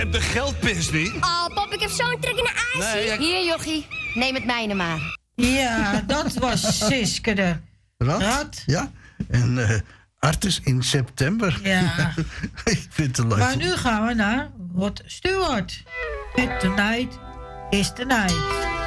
En de geldpers niet? Oh, pap, ik heb zo'n trek in de ijs. Nee, Hier, jochie. Neem het mijne maar. Ja, dat was Siske de Rad. Ja, en Artis in september. Ja. Ik vind het leuk. Maar nu gaan we naar Rod Stewart. Met Tonight is the Night.